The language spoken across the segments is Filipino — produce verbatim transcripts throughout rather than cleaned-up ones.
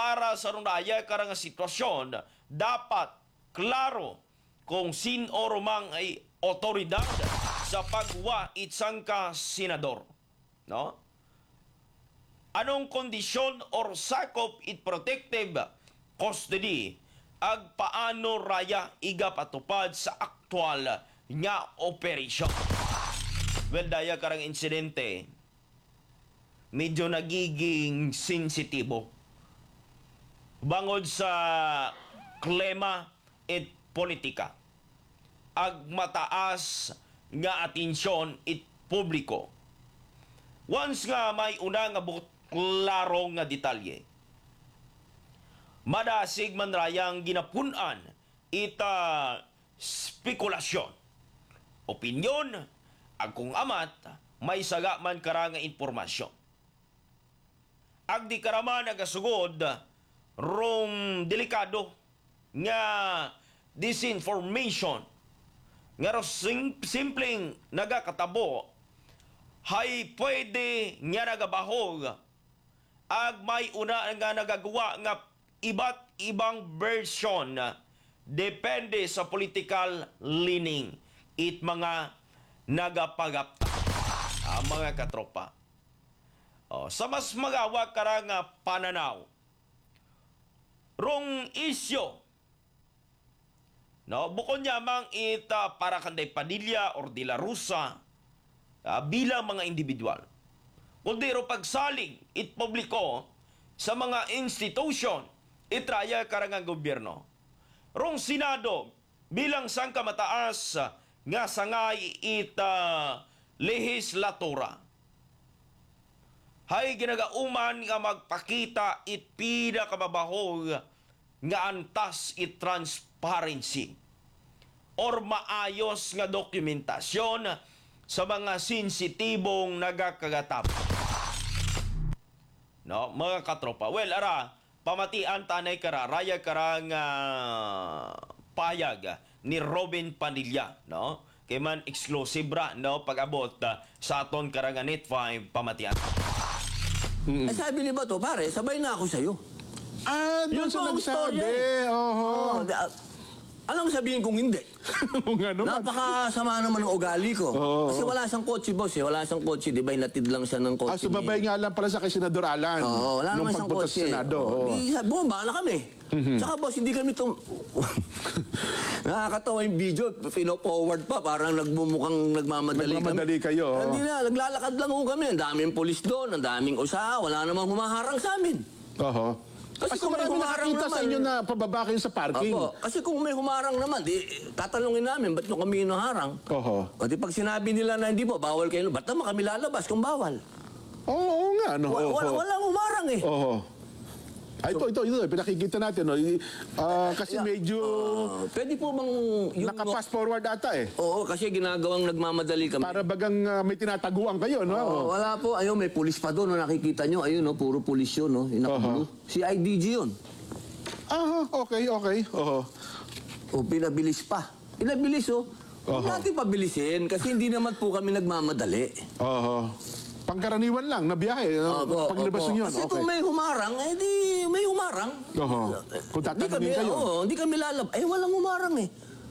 para sa runaya karang sitwasyon, dapat klaro kung sin o rumang ay otoridad sa pagwa itsang ka senador. No? Anong kondisyon or sakop it protective custody ag paano raya iga patupad sa aktual nga operasyon. Well, daya karang insidente, medyo nagiging sensitibo. Bangod sa klima at politika, ag mataas nga atensyon it publiko. Once nga may una nga bukot klaro nga detalye, madasig man rayang ginapunan ita spekulasyon, opinyon, ag kung amat, may saga man kara nga informasyon. Ag di karaman nagasugod, rong delikado nga disinformation, nga sim simpleng nagakatabo, hay pwede nga nagabahog, ag may una nga nagagawa nga iba't ibang version, depende sa political leaning, it mga nagapagapta ang mga katropa. O, sa mas magawa kara nga pananaw, rong isyo, no, bukod nyamang ita para kanday Padilla or De La Rosa, uh, bilang mga individual, kundi ro pagsalig it publiko sa mga institusyon itraya karangang gobyerno. Rong Senado bilang sangkamataas nga sangay it uh, lehislatura, hay ginagauman nga magpakita it pida kababahog nga antas it transparency or maayos nga dokumentasyon sa mga sensitibong nagakagatap. No, mga katropa. Well, ara, pamatian tanay kara, raya kara nga payag ni Robin Padilla, no? Kay man exclusive ra, no, pag-abot uh, sa aton kara nga Net five pamatian. Mm. Eh, sabi ni Bato, pare, sabay na ako sa'yo. Ah, doon Yun sa po ang nagsabi. storya eh. Oho. Oh, da- alam mo sabihin kung hindi. Kung ano man. Napakasama naman ng ugali ko. Oo. Kasi wala siyang kotse, boss eh. Wala siyang kotse, di ba? Inatid lang siya ng kotse. Ah, sumabay nga lang pala sa kay Senador Alan. Oo, wala nung naman siyang pagpunta sa kotse. Senado. Oo. Oo. Di, sabi, bumaba na kami. Saka boss, hindi kami tum... Nakakatawa yung video, pino-forward pa, parang nagmumukhang nagmamadali, Nagmamadali kami. kayo, oo. Hindi na, naglalakad lang ho kami. Ang daming polis doon, ang daming usa, wala namang humaharang sa amin. Oho. Kasi Kasi kung may marami humarang nakakita sa naman- inyo na pababa kayo sa parking. Opo, kasi kung may humarang naman, di, tatanungin namin, ba't nyo kami hinaharang? Oho. O di pag sinabi nila na hindi po, bawal kayo, ba't naman kami lalabas kung bawal? Oo, oo nga. No? Wa- Oho. wala, walang humarang eh. Oho. Ay, ito, ito, ito. Pinakikita natin. No? I- ah, kasi medyo Ah, pwede po bang... Yung, naka-fast forward ata eh. Oo, kasi ginagawang nagmamadali kami. Para bagang ah, may tinataguan kayo, no? Oo, wala po. Ayun, may pulis pa doon. No, nakikita nyo. Ayun, no, puro pulis yun. No, yung nakablue. Si I D G yun. Ah, okay, okay. Oho. O, pinabilis pa. Pinabilis, oh. Huwag Oho. natin pabilisin kasi hindi naman po kami nagmamadali. Oho. Pangkaraniwan lang na biyahe. no? Opo, Paglabas opo. nyo yun. Kasi Okay. kung may humarang, eh di may humarang. Oho. Kung Hindi kami, tatanungin kayo. oo, hindi kami lalab. Eh, walang humarang eh.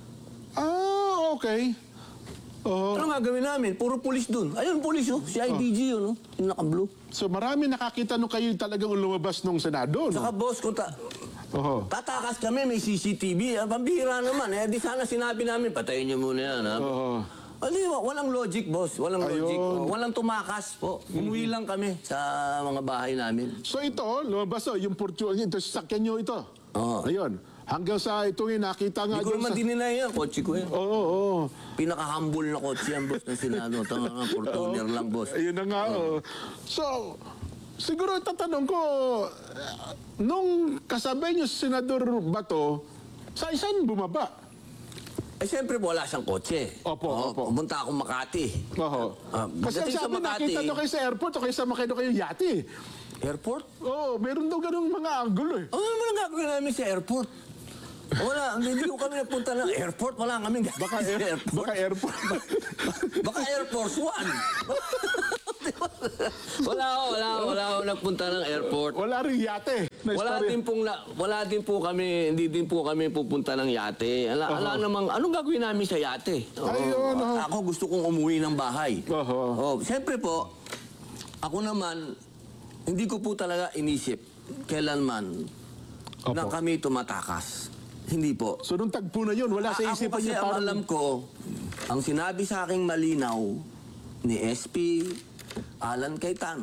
Ah, okay. Oho. Ano nga gawin namin? Puro pulis dun. Ayun, pulis oh. Si I D G yun, oh. Yung naka-blue. So marami nakakita nung kayo talagang lumabas nung Senado, no? Saka boss, kung ta Oho. tatakas kami, may C C T V. Ah, pambihira naman. Eh, di sana sinabi namin, patayin niyo muna yan, ha? Oho. Hindi, wa- walang logic, boss. Walang logic. Ayun. Oh, walang tumakas po. Umuwi lang kami sa mga bahay namin. So ito, lumabas oh, yung fortune, ito, sakyan nyo ito. Oo. Ayun. Hanggang sa ito yung nakita nga Hindi ko dun naman sa... dininay yan. Kotse ko yan. Oo, oo, oo. Pinaka-humble na kotse yan, boss, ng Senado. Tanga nga, Fortuner lang, boss. Ayun na nga, oh. So, siguro tatanong ko, nung kasabay nyo si Senador Bato, sa isan bumaba? Eh, siyempre po, wala siyang kotse. Opo, Oo, opo. Pumunta ako Makati. Oo. Ah, Kasi ang pagdating sa sabi, Makati- nakita nyo kayo sa airport o kayo sa makino kayo yate. Airport? Oo, meron daw ganung mga angulo eh. Ano naman ang gagawin namin sa airport? Wala, hindi ko kami napunta ng airport. Wala kami gagawin Baka, sa air, airport. baka airport. Baka Air Force One. wala ako, wala ako, wala ako nagpunta ng airport. Wala rin yate. na Wala istorya. din pong na- wala din po kami, hindi din po kami pupunta ng yate. Ala, ala namang anong gagawin namin sa yate? Oo. Ayun, oo. Ako gusto kong umuwi ng bahay. Oho. Oh, siyempre po, ako naman hindi ko po talaga inisip kailanman Opo. na kami tumatakas. Hindi po. So nung tagpo na yun, wala sa A- isipan ako kasi niya ang parang... alam ko, ang sinabi sa aking malinaw ni S P Alan Cayetano,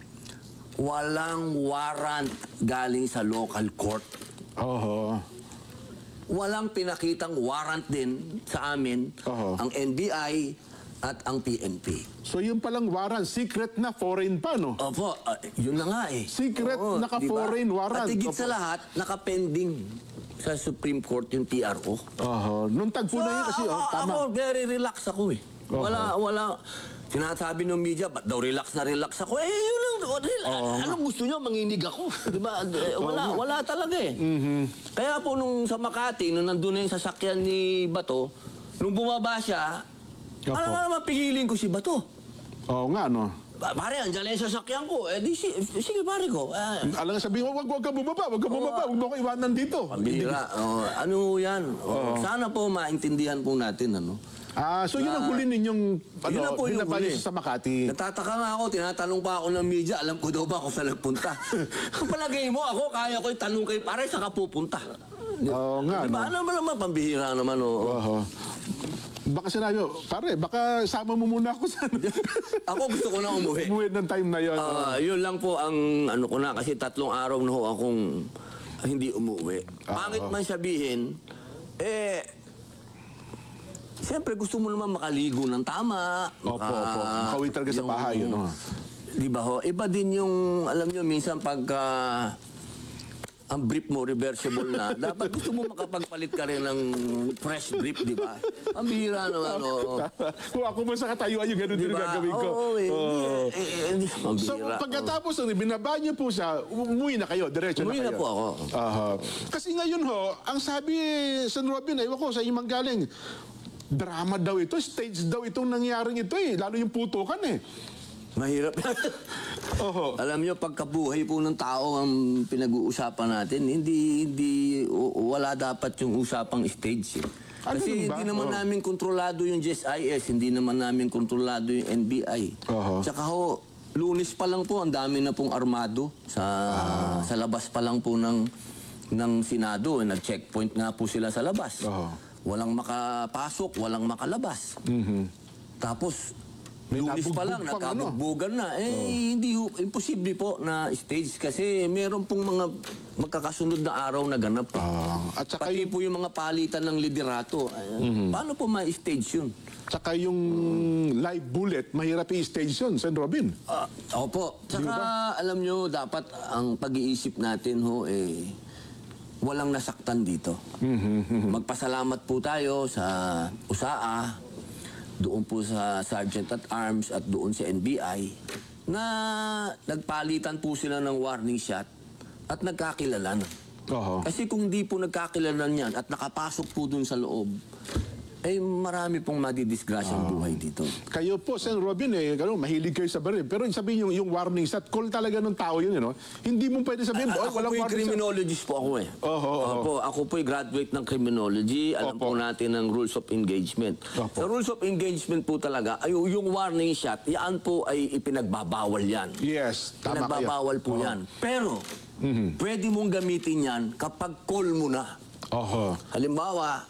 walang warrant galing sa local court. Oho. Walang pinakitang warrant din sa amin Oho. ang N B I at ang P N P. So yung palang warrant, secret na foreign pa, no? Opo, ah, yun na nga eh. Secret, naka-foreign warrant. At higit Opo. sa lahat, nakapending sa Supreme Court yung T R O. Oho. Nung tagpo na yun kasi, ako, oh, tama. ako, very relax ako eh. Oho. Wala, wala. Sinasabi ng media, ba't daw relax na relax ako? Eh, yun lang. oh, rel- Anong gusto nyo? Manginig ako. Di ba? Eh, Wala, wala talaga eh. Mm-hmm. Kaya po nung sa Makati, nung nandun na yung sasakyan ni Bato, nung bumaba siya, Opo. ano naman pigilin ko si Bato? Oo nga, no? Ba- Pare, andyan lang yung sasakyan ko. Eh, di, si, sige pare ko. Ah, Alam nga sabihin, wag, wag ka bumaba, wag ka bumaba, wag mo ko iwanan dito. Pambira. Oh, ano yan? Oh, sana po maintindihan po natin, ano? Ah, so yun ang huli ninyong, ano, Yun na po yung hinabay huli. sa Makati. Natataka nga ako, tinatanong pa ako ng media, alam ko daw ba kung saan nagpunta. Kung palagay mo ako, kaya ko itanong kay pare, saan ka pupunta? Oo nga, Diba? no? Ano ba naman, pambihira naman, oh. Oho. Baka sinabi, pare, baka sama mo muna ako sa... Ako gusto ko na umuwi. Umuwi ng time na yun. Ah, yun lang po ang ano ko na, kasi tatlong araw na ho akong hindi umuwi. Pangit man sabihin, eh, siyempre gusto mo naman makaligo ng tama. Opo, maka- opo. Makauwi talaga sa yung- bahay, yun, no? Di ba ho? Iba din yung, alam nyo, minsan pagka ang brief mo reversible na, dapat gusto mo makapagpalit ka rin ng fresh brief, di ba? Ang bihira naman, oo. Kung ako man sa katayuan, yung ganun din Di ang ba? gagawin ko. Oo, eh, Oo. eh, eh, eh, ang So, bihira. pagkatapos ng binaba niyo po siya, umuwi na kayo, diretso Umuwi na na kayo. po ako. Aha. Kasi ngayon ho, ang sabi San Robin, ewan ko sa imang galing, drama daw ito, stage daw itong nangyaring ito eh, lalo yung putukan eh. Mahirap. Oho. Alam nyo, pagkabuhay po ng tao ang pinag-uusapan natin, hindi, hindi, o- wala dapat yung usapang stage. Eh. Ah, Kasi ganun ba? hindi naman Oo. namin kontrolado yung G S I S, hindi naman namin kontrolado yung N B I. Oho. Tsaka ho, Lunes pa lang po, ang dami na pong armado sa sa labas pa lang po ng ng Senado. Nag-checkpoint nga po sila sa labas. Oho. Walang makapasok, walang makalabas. Tapos, May Lunes pa lang, nabugbog pang ano. nakabugbugan na. Eh, hindi, ho- imposible po na stage kasi meron pong mga magkakasunod na araw na ganap. Ah, at saka Pati yung, po yung mga palitan ng liderato. Eh, Paano po ma-stage yun? saka yung live bullet, mahirap i-stage yun, San Robin. Ah, opo. Tsaka, alam nyo, dapat ang pag-iisip natin ho, eh, walang nasaktan dito. Magpasalamat po tayo sa U S A A, doon po sa Sergeant at Arms at doon sa N B I, na nagpalitan po sila ng warning shot at nagkakilalan. Oho. Kasi kung di po nagkakilalan yan at nakapasok po dun sa loob, eh marami pong madidisgrasyang buhay dito. Kayo po, San Robin, eh, ano, mahilig kayo sa baril. Pero sabihin yung, yung warning shot, call talaga ng tao yun, you know? Hindi mo pwede sabihin, A- oh, ako walang po yung warning shot. criminologist po ako eh. Oho, oho. Opo, ako po yung graduate ng criminology. Alam Opo. po natin ang rules of engagement. Opo. Sa rules of engagement po talaga, ay, yung warning shot, yan po ay ipinagbabawal yan. Yes, tama kayo. Pinagbabawal po yan. Pero, pwede mong gamitin yan kapag call mo na. Oho. Halimbawa,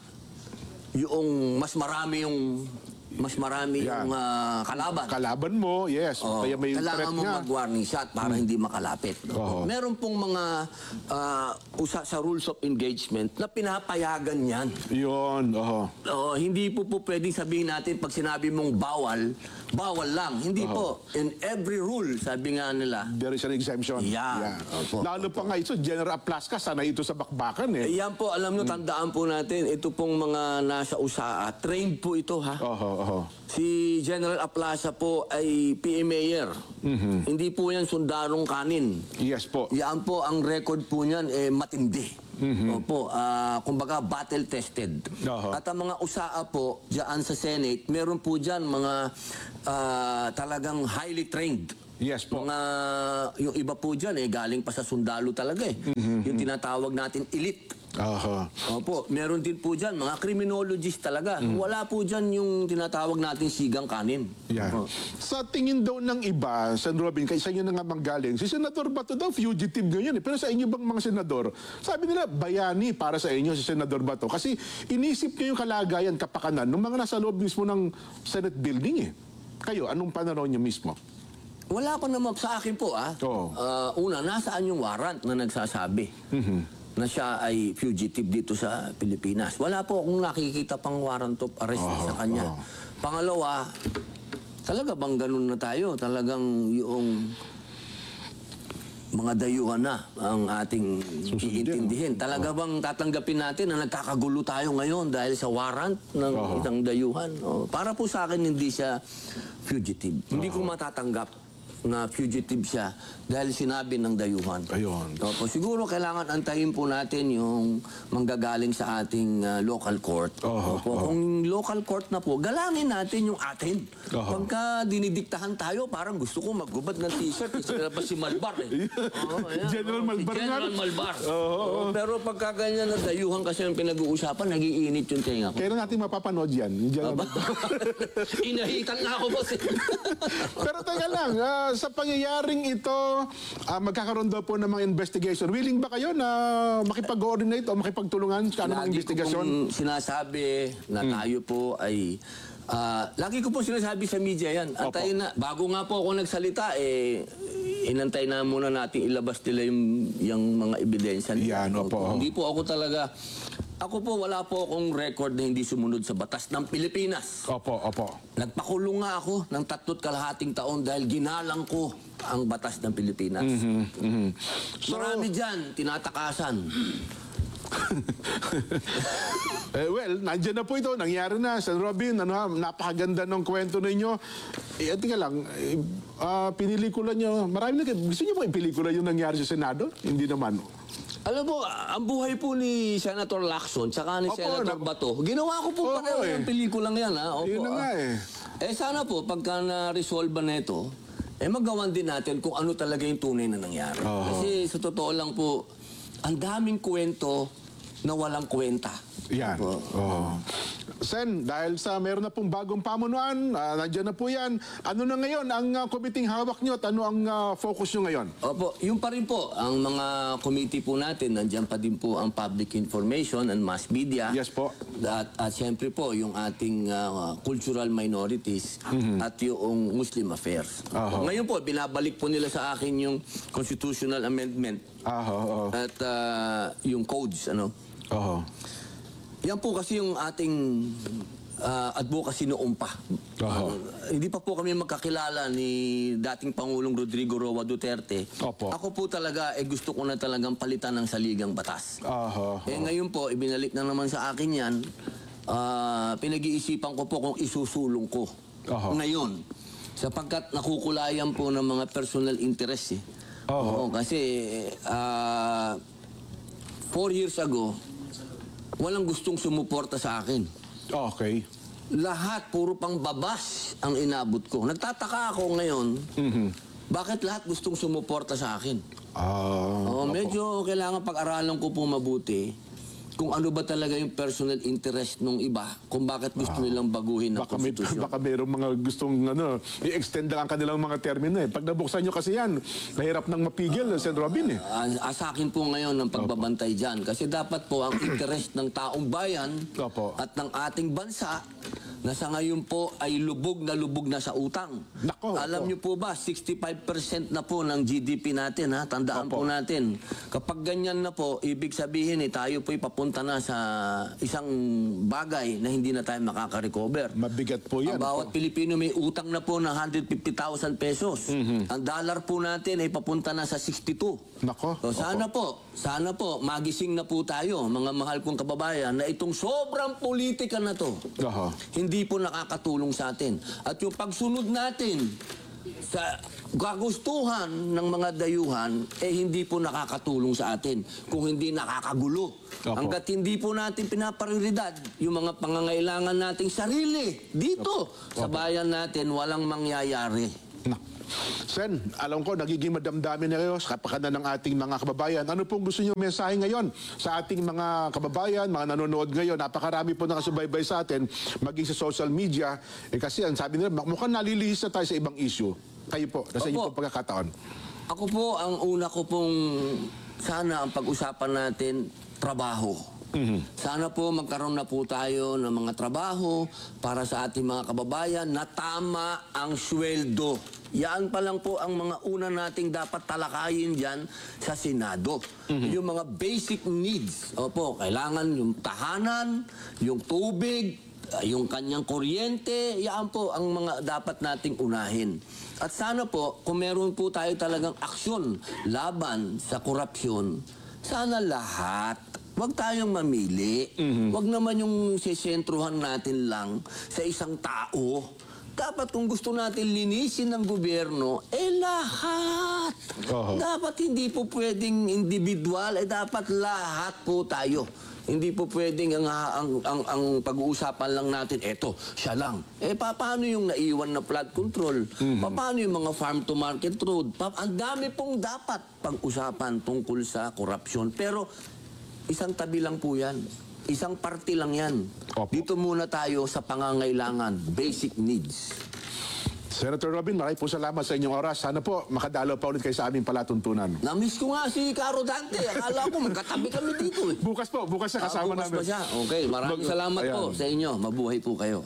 yung mas marami yung mas marami Yan. yung ah, kalaban. Kalaban mo, yes. Oo, Kaya may kailangan threat mo nga. mag-warning shot para hindi makalapit. Oo. Meron pong mga ah, usa sa rules of engagement na pinapayagan yan. Yun, oho. Oo, hindi po po pwedeng sabihin natin pag sinabi mong bawal, bawal lang. Hindi po. In every rule, sabi nga nila, There is an exemption. Yeah. Opo. Lalo pa nga ito, General Plaska, sanay ito sa bakbakan eh. eh, yan po, alam nyo, tandaan po natin, ito pong mga nasa U S A A, trained po ito ha. Oho, oho. Si General Aplaza po ay P M Mayor. Hindi po yan sundarong kanin. Yes po. Yan po, ang record po niyan, eh, matindi. Opo, ah, kumbaga battle-tested. Aha. At ang mga U S A A po, dyan sa Senate, meron po dyan mga ah, talagang highly trained Yes po. Mga, yung iba po dyan, eh, galing pa sa sundalo talaga eh. Yung tinatawag natin elite. Aha. Opo, meron din po dyan, mga criminologist talaga. Wala po dyan yung tinatawag natin sigang kanin. Yan. Opo. Sa tingin daw ng iba, Sen. Robin, kay sa inyo na nga manggaling, si Senador Bato daw fugitive ngayon eh. Pero sa inyo bang mga senador, sabi nila bayani para sa inyo si Senador Bato. Kasi inisip niyo yung kalagayan, kapakanan ng mga nasa loob mismo ng Senate building eh. Kayo, anong pananaw niyo mismo? Wala pa naman sa akin po ah. Oo. Ah, una, nasaan yung warrant na nagsasabi na siya ay fugitive dito sa Pilipinas? Wala po akong nakikita pang warrant of arrest sa kanya. Pangalawa, talaga bang ganun na tayo? Talagang yung mga dayuhan na ang ating iintindihin. Talaga bang tatanggapin natin na nagkakagulo tayo ngayon dahil sa warrant ng isang dayuhan? O, para po sa akin, hindi siya fugitive. Hindi ko matatanggap na fugitive siya dahil sinabi ng dayuhan. Ayun. Opo, siguro kailangan antayin po natin yung manggagaling sa ating ah, local court. Oho, Opo, kung local court na po, galangin natin yung atin. Oho. Pagka dinidiktahan tayo, parang gusto ko maggubad ng t-shirt. Kasi nilabas si Malbar eh. Oo, ayan. General Oo, Malbar si General nga. Malbar. Oo. Oo, pero pagka ganyan na dayuhan kasi ang pinag-uusapan, nagiinit yung tenga ko. Kailan natin mapapanood yan? Diyan Aba, inahitan na ako boss eh. Pero teka lang, ah, sa pangyayaring ito, ah, magkakaroon daw po ng mga investigation. Willing ba kayo na makipag-coordinate o makipagtulungan sa anumang Lagi ko investigation? pong sinasabi na tayo po ay... ah, lagi ko po sinasabi sa media yan. Antayin na. Bago nga po ako nagsalita, eh, inantay na muna natin ilabas nila yung, yung mga ebidensya nila. Yan, opo. Hindi po ako talaga... Ako po, wala po akong record na hindi sumunod sa batas ng Pilipinas. Opo, opo. Nagpakulong nga ako ng tatlo't kalahating taon dahil ginalang ko ang batas ng Pilipinas. Marami dyan, tinatakasan. Eh, well, nandiyan na po ito. Nangyari na. Sen. Robin, ano, ha, napakaganda ng kwento ninyo. Eh, tika lang, eh, ah, pinelikula nyo. Marami na kayo. Gusto nyo ba ipelikula yung nangyari sa Senado? Hindi naman. Alam mo, ang buhay po ni Senator Lacson tsaka ni Opo, Senator nag- Bato, ginawa ko po Oo, pareho eh. yung pelikulang yan. Ha? Opo, Yun na nga ah. eh. Eh sana po, pagka na-resolve na ito, eh magawan din natin kung ano talaga yung tunay na nangyari. Kasi sa totoo lang po, ang daming kwento na walang kwenta. Yan. Opo. Oh. Sen, dahil sa meron na pong bagong pamunuan, uh, nandiyan na po yan. Ano na ngayon ang uh, committee hawak nyo at ano ang uh, focus nyo ngayon? Opo, yung pa rin po, ang mga committee po natin, nandiyan pa din po ang public information and mass media. Yes po. At, at siyempre po, yung ating uh, cultural minorities at yung Muslim affairs. Aha. Ngayon po, binabalik po nila sa akin yung constitutional amendment Ah, oo. at uh, yung codes, ano. Oo. Yan po kasi yung ating uh, advocacy noon pa. Aha. Uh, hindi pa po kami magkakilala ni dating Pangulong Rodrigo Roa Duterte. Opo. Ako po talaga, eh, gusto ko na talagang palitan ng saligang batas. Aha. Eh ngayon po, ibinalik na naman sa akin yan. Ah, pinag-iisipan ko po kung isusulong ko. Aha. Ngayon, sapagkat nakukulayan po ng mga personal interest eh. Aha. Oo, kasi ah, four years ago, walang gustong sumuporta sa akin. Okay. Lahat, puro pang babas ang inabot ko. Nagtataka ako ngayon, bakit lahat gustong sumuporta sa akin? Ah, Oh, medyo kailangan pag-aralan ko po mabuti kung ano ba talaga yung personal interest ng iba, kung bakit gusto nilang baguhin ang baka may, konstitusyon. baka mayroong mga gustong ano, i-extend lang ang kanilang mga termino eh. Pag nabuksan nyo kasi yan, mahirap nang mapigil, Sen. Robin eh. Ah, sa akin po ngayon ang pagbabantay dyan. Kasi dapat po ang interest ng taong bayan Opo. at ng ating bansa na sa ngayon po ay lubog na lubog na sa utang. Nako, Alam opo. niyo po ba, sixty-five percent na po ng G D P natin, ha? Tandaan Opo. po natin. Kapag ganyan na po, ibig sabihin eh, tayo po'y papunta na sa isang bagay na hindi na tayo makaka-recover. Mabigat po yan. Ang bawat Pilipino may utang na po ng one hundred fifty thousand pesos. Mhm. Ang dollar po natin ay papunta na sa sixty-two. Nako. So sana po, sana po, magising na po tayo, mga mahal kong kababayan, na itong sobrang politika na to, Aha. hindi po nakakatulong sa atin. At yung pagsunod natin sa kagustuhan ng mga dayuhan, eh hindi po nakakatulong sa atin kung hindi nakakagulo. Opo. Hanggat hindi po natin pinaprioridad yung mga pangangailangan nating sarili dito sa bayan natin, walang mangyayari. Nak- Sen, alam ko, nagiging madamdamin na kayo sa kapakanan ng ating mga kababayan. Ano pong gusto niyo mensahe ngayon sa ating mga kababayan, mga nanonood ngayon? Napakarami po nakasubaybay sa atin, maging sa social media. Eh kasi ang sabi nila, mukhang nalilihis na tayo sa ibang issue. Kayo po, nasa inyo Opo. pong pagkakataon. Ako po, ang una ko pong sana ang pag-usapan natin, trabaho. Sana po magkaroon na po tayo ng mga trabaho para sa ating mga kababayan na tama ang sweldo. Yan pa lang po ang mga una nating dapat talakayin dyan sa Senado. Yung mga basic needs. Opo, kailangan yung tahanan, yung tubig, yung kanyang kuryente, yan po ang mga dapat nating unahin. At sana po, kung meron po tayo talagang aksyon laban sa korupsyon, sana lahat, wag tayong mamili. Wag naman yung sisentruhan natin lang sa isang tao. Dapat kung gusto natin linisin ng gobyerno, eh lahat. Oo. Dapat hindi po pwedeng individual, eh dapat lahat po tayo. Hindi po pwedeng ang, ang, ang, ang pag-uusapan lang natin, eto, siya lang. Eh, pa, paano yung naiwan na flood control? Pa, paano yung mga farm-to-market road? Pa, ang dami pong dapat pag-usapan tungkol sa korupsyon. Pero, isang tabi lang po yan. Isang party lang yan. Opo. Dito muna tayo sa pangangailangan, basic needs. Senator Robin, maraming po salamat sa inyong oras. Sana po makadalaw pa ulit kayo sa aming palatuntunan. Namiss ko nga si Caro Dante. Akala ko magkatabi kami dito eh. Bukas po, bukas siya Ah, kasama bukas namin. ba siya? Okay, maraming Mag- salamat po Ayan. sa inyo. Mabuhay po kayo.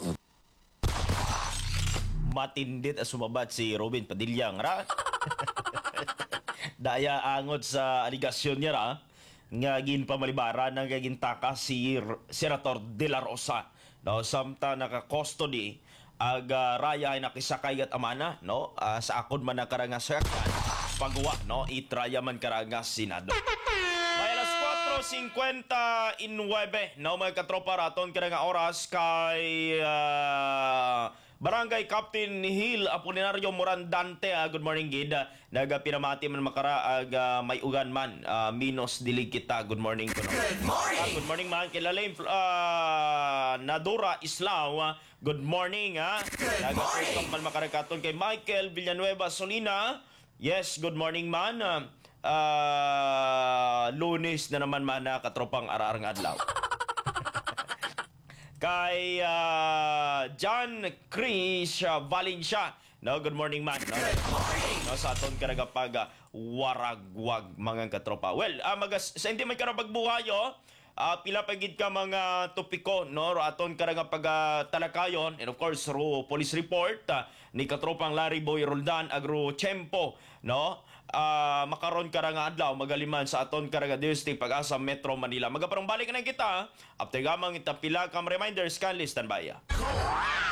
Matindit at sumabat si Robin Padilla, ra? Daya angot sa aligasyon niya, ra? Nga ginpamalibara ng gagintaka si R- Senator De La Rosa. No, samta naka-custody ag uh, raya ay nakisakay at amana, no? Ah, sa akon man nakaranga sakyan pagwa, no? Itraya man karanga Senado. May alas four fifty-nine, no, mga katropa raton karanga oras kay ah, Barangay Captain Hill Apolinario Morandante. ah, good morning gid. Ah, naga pinamati man makara ag ah, may ugan man ah, minos dilig kita. Good morning kuno. Good morning. Ah, good morning man kilala uh, Nadura Islao. ah, good morning ha. Naga pusok man makarakaton kay Michael Villanueva Solina. Yes, good morning man. Ah, ah, Lunes na naman man na katropang araarang adlaw. Kay ah, John Chris ah, Valencia. No, good morning man. No, no sa aton karaga pag ah, waragwag mga katropa. Well, ah, magas sa hindi man karabag buhayo, ah, pila pagid ka mga topiko, no, ro aton karaga pag ah, talakayon, and of course ro police report ah, ni katropang Larry Boy Roldan agro Chempo, no. Ah, makaron karanga adlaw magaliman sa aton karaga District Pag-asa Metro Manila. Magaparong balik na kita after gamang itapila kam reminders kan listan baya.